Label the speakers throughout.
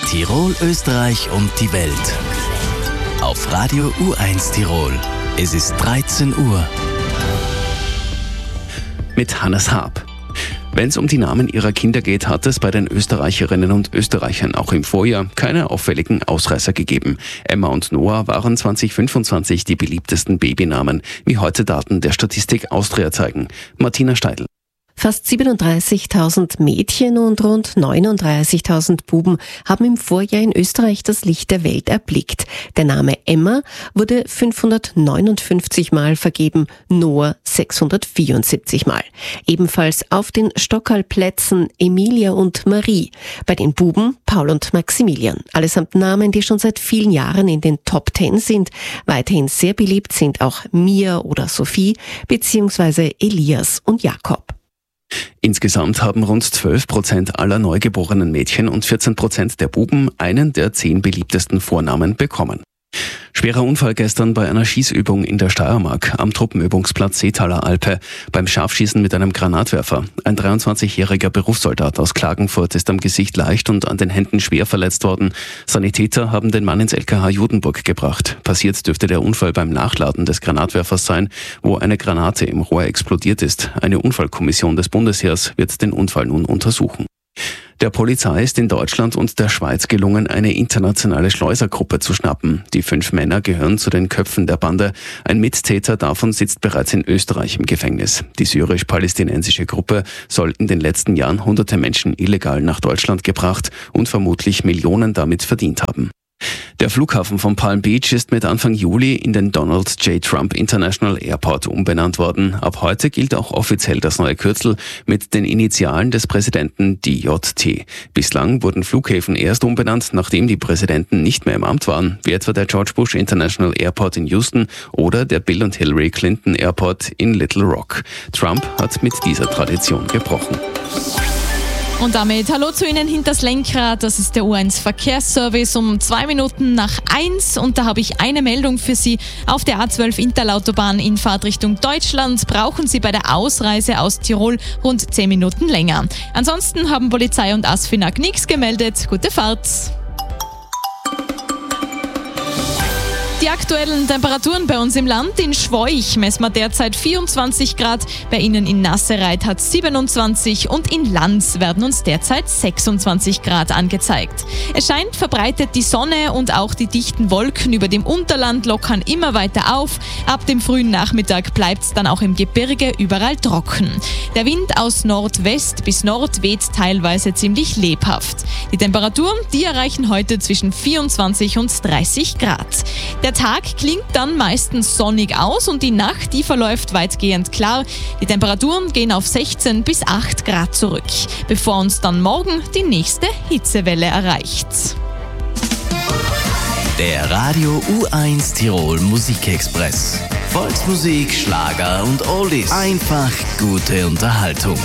Speaker 1: Tirol, Österreich und die Welt. Auf Radio U1 Tirol. Es ist 13 Uhr.
Speaker 2: Mit Hannes Haab. Wenn es um die Namen ihrer Kinder geht, hat es bei den Österreicherinnen und Österreichern auch im Vorjahr keine auffälligen Ausreißer gegeben. Emma und Noah waren 2025 die beliebtesten Babynamen, wie heute Daten der Statistik Austria zeigen. Martina Steidl.
Speaker 3: Fast 37.000 Mädchen und rund 39.000 Buben haben im Vorjahr in Österreich das Licht der Welt erblickt. Der Name Emma wurde 559 Mal vergeben, Noah 674 Mal. Ebenfalls auf den Stockerlplätzen Emilia und Marie. Bei den Buben Paul und Maximilian. Allesamt Namen, die schon seit vielen Jahren in den Top 10 sind. Weiterhin sehr beliebt sind auch Mia oder Sophie bzw. Elias und Jakob.
Speaker 2: Insgesamt haben rund 12% aller neugeborenen Mädchen und 14% der Buben einen der 10 beliebtesten Vornamen bekommen. Schwerer Unfall gestern bei einer Schießübung in der Steiermark am Truppenübungsplatz Seetaler Alpe beim Scharfschießen mit einem Granatwerfer. Ein 23-jähriger Berufssoldat aus Klagenfurt ist am Gesicht leicht und an den Händen schwer verletzt worden. Sanitäter haben den Mann ins LKH Judenburg gebracht. Passiert dürfte der Unfall beim Nachladen des Granatwerfers sein, wo eine Granate im Rohr explodiert ist. Eine Unfallkommission des Bundesheers wird den Unfall nun untersuchen. Der Polizei ist in Deutschland und der Schweiz gelungen, eine internationale Schleusergruppe zu schnappen. Die 5 Männer gehören zu den Köpfen der Bande. Ein Mittäter davon sitzt bereits in Österreich im Gefängnis. Die syrisch-palästinensische Gruppe soll in den letzten Jahren hunderte Menschen illegal nach Deutschland gebracht und vermutlich Millionen damit verdient haben. Der Flughafen von Palm Beach ist mit Anfang Juli in den Donald J. Trump International Airport umbenannt worden. Ab heute gilt auch offiziell das neue Kürzel mit den Initialen des Präsidenten DJT. Bislang wurden Flughäfen erst umbenannt, nachdem die Präsidenten nicht mehr im Amt waren, wie etwa der George Bush International Airport in Houston oder der Bill und Hillary Clinton Airport in Little Rock. Trump hat mit dieser Tradition gebrochen.
Speaker 4: Und damit hallo zu Ihnen hinters Lenkrad, das ist der U1 Verkehrsservice um 2 Minuten nach 1 und da habe ich eine Meldung für Sie. Auf der A12 Interlautobahn in Fahrtrichtung Deutschland brauchen Sie bei der Ausreise aus Tirol rund 10 Minuten länger. Ansonsten haben Polizei und ASFINAG nichts gemeldet. Gute Fahrt! Die aktuellen Temperaturen bei uns im Land: in Schwoich messen wir derzeit 24 Grad, bei Ihnen in Nassereit hat 27 und in Lanz werden uns derzeit 26 Grad angezeigt. Es scheint verbreitet die Sonne und auch die dichten Wolken über dem Unterland lockern immer weiter auf. Ab dem frühen Nachmittag bleibt es dann auch im Gebirge überall trocken. Der Wind aus Nordwest bis Nord weht teilweise ziemlich lebhaft. Die Temperaturen, die erreichen heute zwischen 24 und 30 Grad. Der Tag klingt dann meistens sonnig aus und die Nacht, die verläuft weitgehend klar. Die Temperaturen gehen auf 16 bis 8 Grad zurück, bevor uns dann morgen die nächste Hitzewelle erreicht.
Speaker 1: Der Radio U1 Tirol Musikexpress. Volksmusik, Schlager und Oldies. Einfach gute Unterhaltung.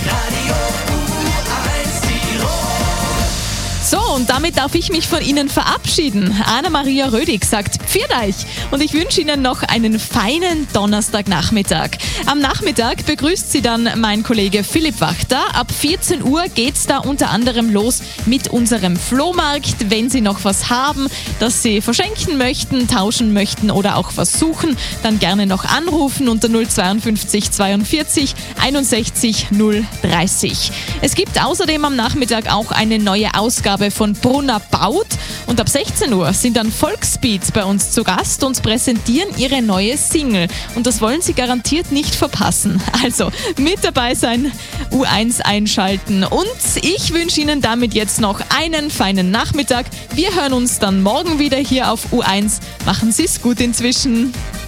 Speaker 4: So, und damit darf ich mich von Ihnen verabschieden. Anna-Maria Rödig sagt Pfiat euch und ich wünsche Ihnen noch einen feinen Donnerstagnachmittag. Am Nachmittag begrüßt Sie dann mein Kollege Philipp Wachter. Ab 14 Uhr geht's da unter anderem los mit unserem Flohmarkt. Wenn Sie noch was haben, das Sie verschenken möchten, tauschen möchten oder auch was suchen, dann gerne noch anrufen unter 052 42 61 030. Es gibt außerdem am Nachmittag auch eine neue Ausgabe von Brunner baut und ab 16 Uhr sind dann Volksbeats bei uns zu Gast und präsentieren ihre neue Single und das wollen Sie garantiert nicht verpassen. Also mit dabei sein, U1 einschalten und ich wünsche Ihnen damit jetzt noch einen feinen Nachmittag. Wir hören uns dann morgen wieder hier auf U1. Machen Sie es gut inzwischen.